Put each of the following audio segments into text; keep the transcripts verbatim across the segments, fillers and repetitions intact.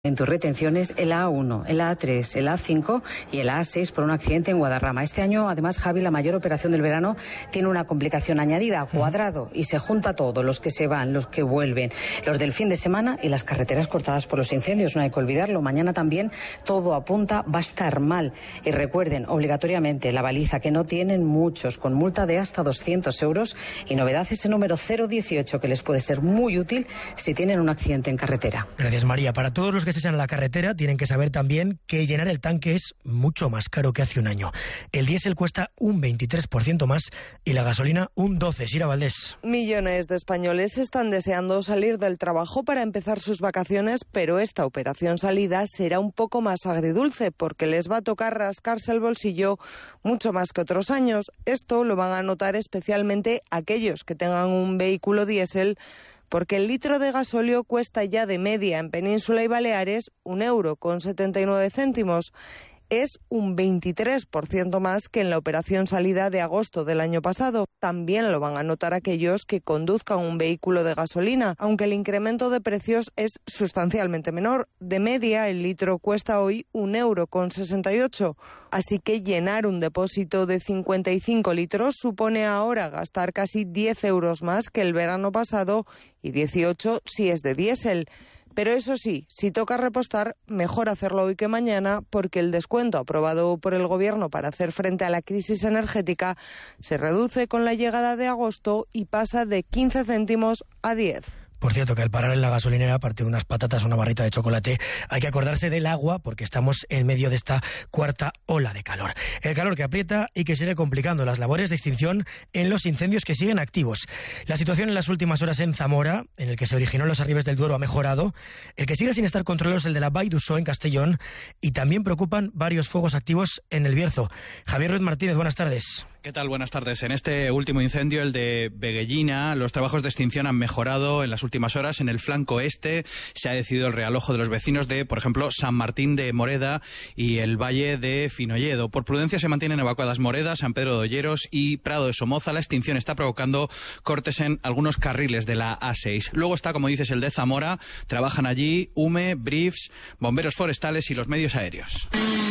En tus retenciones, el A uno, el A tres, el A cinco y el A seis por un accidente en Guadarrama. Este año, además, Javi, la mayor operación del verano tiene una complicación añadida, cuadrado, y se junta todo, los que se van, los que vuelven, los del fin de semana y las carreteras cortadas por los incendios. No hay que olvidarlo. Mañana también todo apunta, va a estar mal. Y recuerden, obligatoriamente, la baliza, que no tienen muchos, con multa de hasta doscientos euros, y novedad ese número cero dieciocho, que les puede ser muy útil si tienen un accidente en carretera. Gracias, María. Para todos los que estén en la carretera, tienen que saber también que llenar el tanque es mucho más caro que hace un año. El diésel cuesta un veintitrés por ciento más y la gasolina un doce por ciento. Sira Valdés. Millones de españoles están deseando salir del trabajo para empezar sus vacaciones, pero esta operación salida será un poco más agridulce porque les va a tocar rascarse el bolsillo mucho más que otros años. Esto lo van a notar especialmente aquellos que tengan un vehículo diésel, porque el litro de gasóleo cuesta ya de media en Península y Baleares un euro con setenta y nueve céntimos. Es un veintitrés por ciento más que en la operación salida de agosto del año pasado. También lo van a notar aquellos que conduzcan un vehículo de gasolina, aunque el incremento de precios es sustancialmente menor. De media, el litro cuesta hoy un euro con sesenta y ocho. Así que llenar un depósito de cincuenta y cinco litros supone ahora gastar casi diez euros más que el verano pasado y dieciocho si es de diésel. Pero eso sí, si toca repostar, mejor hacerlo hoy que mañana, porque el descuento aprobado por el Gobierno para hacer frente a la crisis energética se reduce con la llegada de agosto y pasa de quince céntimos a diez. Por cierto, que al parar en la gasolinera, aparte de unas patatas o una barrita de chocolate, hay que acordarse del agua porque estamos en medio de esta cuarta ola de calor. El calor que aprieta y que sigue complicando las labores de extinción en los incendios que siguen activos. La situación en las últimas horas en Zamora, en el que se originó en los Arribes del Duero, ha mejorado. El que sigue sin estar controlado es el de la Vall d'Uixó en Castellón, y también preocupan varios fuegos activos en el Bierzo. Javier Ruiz Martínez, buenas tardes. ¿Qué tal? Buenas tardes. En este último incendio, el de Veguellina, los trabajos de extinción han mejorado en las últimas horas. En el flanco este se ha decidido el realojo de los vecinos de, por ejemplo, San Martín de Moreda y el Valle de Finolledo. Por prudencia se mantienen evacuadas Moreda, San Pedro de Olleros y Prado de Somoza. La extinción está provocando cortes en algunos carriles de la A seis. Luego está, como dices, el de Zamora. Trabajan allí U M E, Briefs, bomberos forestales y los medios aéreos.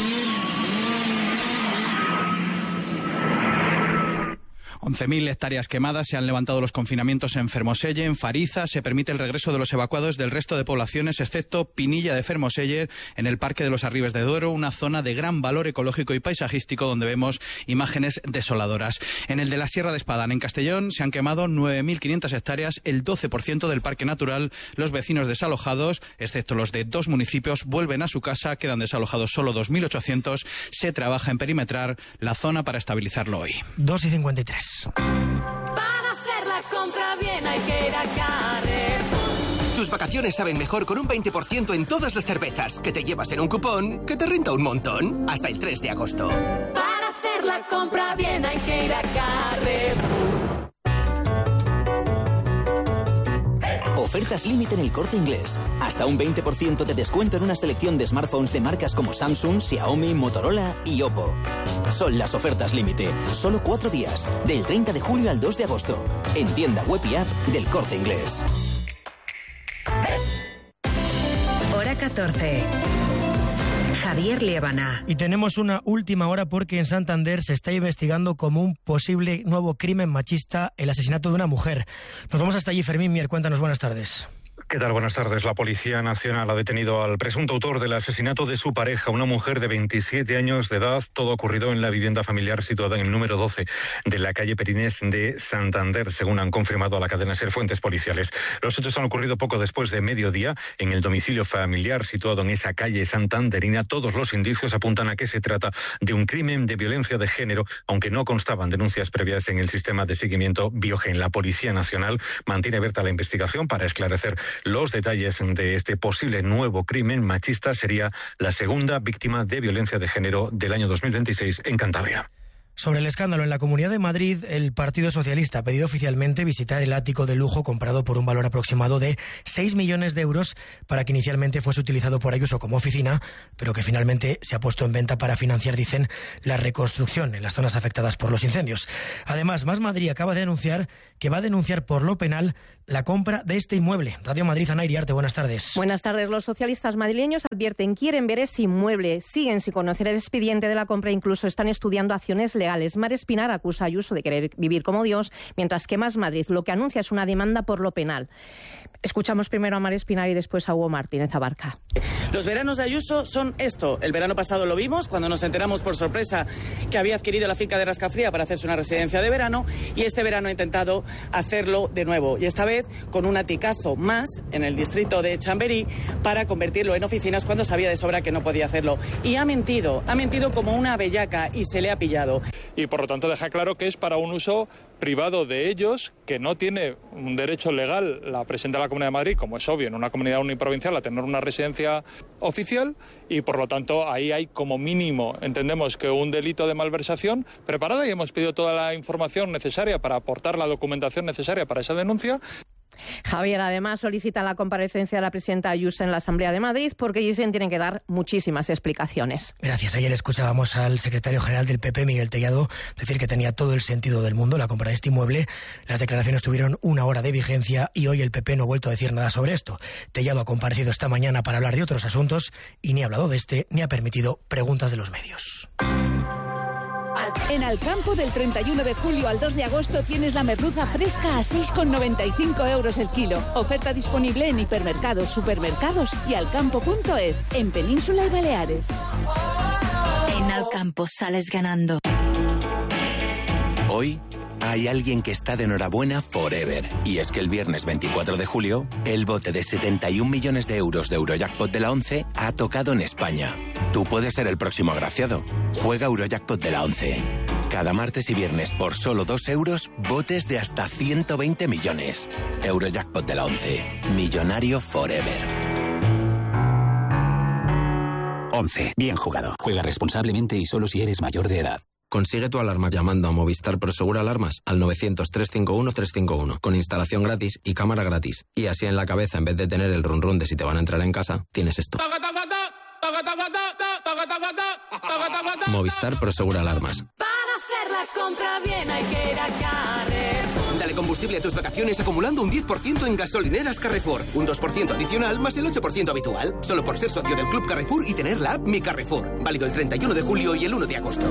once mil hectáreas quemadas, se han levantado los confinamientos en Fermoselle, en Fariza. Se permite el regreso de los evacuados del resto de poblaciones, excepto Pinilla de Fermoselle, en el Parque de los Arribes de Duero, una zona de gran valor ecológico y paisajístico donde vemos imágenes desoladoras. En el de la Sierra de Espadán, en Castellón, se han quemado nueve mil quinientas hectáreas, el doce por ciento del parque natural. Los vecinos desalojados, excepto los de dos municipios, vuelven a su casa. Quedan desalojados solo dos mil ochocientos. Se trabaja en perimetrar la zona para estabilizarlo hoy. dos y cincuenta y tres. Para hacer la compra bien hay que ir a Carrefour. Tus vacaciones saben mejor con un veinte por ciento en todas las cervezas que te llevas en un cupón que te renta un montón. Hasta el tres de agosto. Para hacer la compra bien hay que ir a Carrefour. Ofertas límite en El Corte Inglés. Hasta un veinte por ciento de descuento en una selección de smartphones de marcas como Samsung, Xiaomi, Motorola y Oppo. Son las ofertas límite. Solo cuatro días. Del treinta de julio al dos de agosto. En tienda web y app del Corte Inglés. Hora catorce. Javier Liébana. Y tenemos una última hora porque en Santander se está investigando como un posible nuevo crimen machista el asesinato de una mujer. Nos vamos hasta allí. Fermín Mier, cuéntanos, buenas tardes. ¿Qué tal? Buenas tardes. La Policía Nacional ha detenido al presunto autor del asesinato de su pareja, una mujer de veintisiete años de edad. Todo ocurrido en la vivienda familiar situada en el número doce de la calle Perinés de Santander, según han confirmado a la cadena SER fuentes policiales. Los hechos han ocurrido poco después de mediodía en el domicilio familiar situado en esa calle santanderina. Todos los indicios apuntan a que se trata de un crimen de violencia de género, aunque no constaban denuncias previas en el sistema de seguimiento Biogen. La Policía Nacional mantiene abierta la investigación para esclarecer los detalles de este posible nuevo crimen machista. Sería la segunda víctima de violencia de género del año dos mil veintiséis en Cantabria. Sobre el escándalo en la Comunidad de Madrid, el Partido Socialista ha pedido oficialmente visitar el ático de lujo comprado por un valor aproximado de seis millones de euros para que inicialmente fuese utilizado por Ayuso como oficina, pero que finalmente se ha puesto en venta para financiar, dicen, la reconstrucción en las zonas afectadas por los incendios. Además, Más Madrid acaba de anunciar que va a denunciar por lo penal la compra de este inmueble. Radio Madrid, Ana Iriarte, buenas tardes. Buenas tardes. Los socialistas madrileños advierten, quieren ver ese inmueble, siguen sin conocer el expediente de la compra, incluso están estudiando acciones legales. Mar Espinar acusa a Ayuso de querer vivir como Dios, mientras que Más Madrid lo que anuncia es una demanda por lo penal. Escuchamos primero a Mar Espinar y después a Hugo Martínez Abarca. Los veranos de Ayuso son esto. El verano pasado lo vimos cuando nos enteramos por sorpresa que había adquirido la finca de Rascafría para hacerse una residencia de verano, y este verano ha intentado hacerlo de nuevo, y esta vez con un aticazo más en el distrito de Chamberí para convertirlo en oficinas cuando sabía de sobra que no podía hacerlo. Y ha mentido, ha mentido como una bellaca y se le ha pillado. Y por lo tanto deja claro que es para un uso privado de ellos, que no tiene un derecho legal la presidenta de la Comunidad de Madrid, como es obvio, en una comunidad uniprovincial, a tener una residencia oficial, y por lo tanto ahí hay como mínimo, entendemos que un delito de malversación preparada, y hemos pedido toda la información necesaria para aportar la documentación necesaria para esa denuncia. Javier, además, solicita la comparecencia de la presidenta Ayuso en la Asamblea de Madrid porque dicen tienen que dar muchísimas explicaciones. Gracias. Ayer escuchábamos al secretario general del P P, Miguel Tellado, decir que tenía todo el sentido del mundo la compra de este inmueble. Las declaraciones tuvieron una hora de vigencia y hoy el P P no ha vuelto a decir nada sobre esto. Tellado ha comparecido esta mañana para hablar de otros asuntos y ni ha hablado de este ni ha permitido preguntas de los medios. En Alcampo, del treinta y uno de julio al dos de agosto, tienes la merluza fresca a seis con noventa y cinco euros el kilo. Oferta disponible en hipermercados, supermercados y alcampo punto es, en Península y Baleares. En Alcampo sales ganando. Hoy hay alguien que está de enhorabuena forever. Y es que el viernes veinticuatro de julio, el bote de setenta y un millones de euros de Eurojackpot de la ONCE ha tocado en España. Tú puedes ser el próximo agraciado. Juega Eurojackpot de la ONCE. Cada martes y viernes por solo dos euros, botes de hasta ciento veinte millones. Eurojackpot de la ONCE. Millonario forever. ONCE. Bien jugado. Juega responsablemente y solo si eres mayor de edad. Consigue tu alarma llamando a Movistar Prosegur Alarmas al novecientos, trescientos cincuenta y uno, trescientos cincuenta y uno, con instalación gratis y cámara gratis. Y así en la cabeza, en vez de tener el run run de si te van a entrar en casa, tienes esto. Movistar Prosegur Alarmas. Para hacer la compra bien hay que ir a Carrefour. Dale combustible a tus vacaciones acumulando un diez por ciento en gasolineras Carrefour. Un dos por ciento adicional más el ocho por ciento habitual. Solo por ser socio del Club Carrefour y tener la app Mi Carrefour. Válido el treinta y uno de julio y el uno de agosto.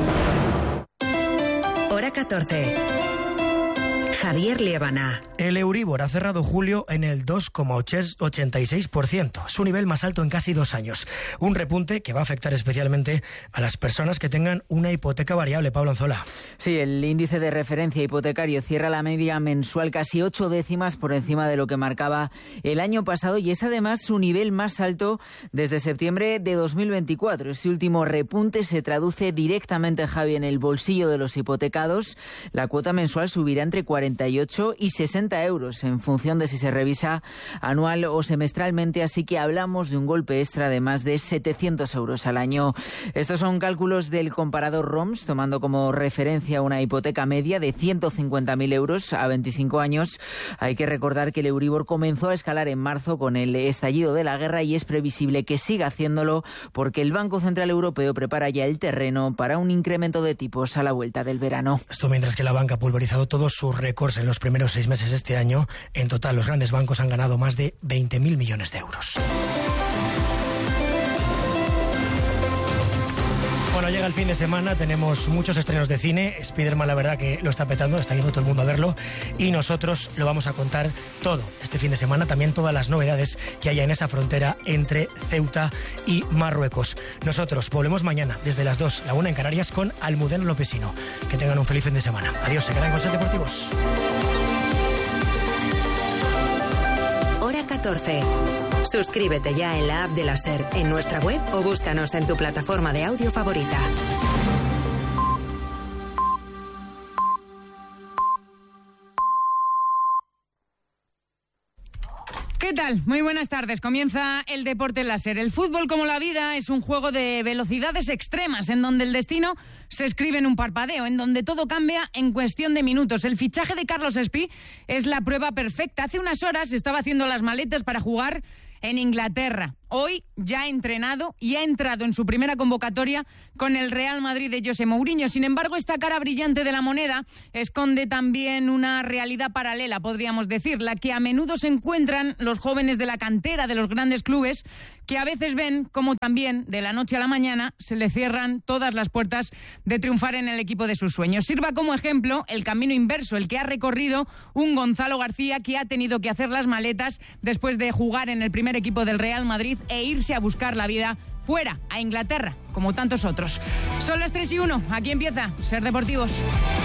Hora catorce. Javier Liebana. El Euribor ha cerrado julio en el dos coma ochenta y seis por ciento, su nivel más alto en casi dos años. Un repunte que va a afectar especialmente a las personas que tengan una hipoteca variable. Pablo Anzola. Sí, el índice de referencia hipotecario cierra la media mensual casi ocho décimas por encima de lo que marcaba el año pasado, y es además su nivel más alto desde septiembre de dos mil veinticuatro. Este último repunte se traduce directamente, Javi, en el bolsillo de los hipotecados. La cuota mensual subirá entre cuarenta y ocho y sesenta euros en función de si se revisa anual o semestralmente, así que hablamos de un golpe extra de más de setecientos euros al año. Estos son cálculos del comparador ROMS, tomando como referencia una hipoteca media de ciento cincuenta mil euros a veinticinco años. Hay que recordar que el Euribor comenzó a escalar en marzo con el estallido de la guerra y es previsible que siga haciéndolo porque el Banco Central Europeo prepara ya el terreno para un incremento de tipos a la vuelta del verano. Esto mientras que la banca ha pulverizado todos sus récords en los primeros seis meses de este año. En total, los grandes bancos han ganado más de veinte mil millones de euros. Bueno, llega el fin de semana, tenemos muchos estrenos de cine. Spiderman, la verdad que lo está petando, está yendo todo el mundo a verlo. Y nosotros lo vamos a contar todo este fin de semana, también todas las novedades que haya en esa frontera entre Ceuta y Marruecos. Nosotros volvemos mañana desde las dos, la una en Canarias, con Almudena Lopesino. Que tengan un feliz fin de semana. Adiós, se quedan con Ser Deportivos. Hora catorce. Suscríbete ya en la app de la SER, en nuestra web o búscanos en tu plataforma de audio favorita. ¿Qué tal? Muy buenas tardes. Comienza el deporte láser. El fútbol, como la vida, es un juego de velocidades extremas en donde el destino se escribe en un parpadeo, en donde todo cambia en cuestión de minutos. El fichaje de Carlos Espí es la prueba perfecta. Hace unas horas estaba haciendo las maletas para jugar en Inglaterra. Hoy ya ha entrenado y ha entrado en su primera convocatoria con el Real Madrid de José Mourinho. Sin embargo, esta cara brillante de la moneda esconde también una realidad paralela, podríamos decir, la que a menudo se encuentran los jóvenes de la cantera de los grandes clubes, que a veces ven como también de la noche a la mañana se le cierran todas las puertas de triunfar en el equipo de sus sueños. Sirva como ejemplo el camino inverso, el que ha recorrido un Gonzalo García, que ha tenido que hacer las maletas después de jugar en el primer equipo del Real Madrid e irse a buscar la vida fuera, a Inglaterra, como tantos otros. Son las tres y uno, aquí empieza Ser Deportivos.